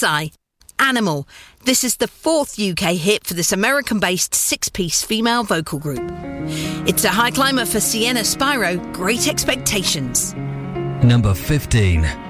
Psy. Animal. This is the 4th UK hit for this American-based 6-piece female vocal group. It's a high climber for Sienna Spyro, Great Expectations. Number 15.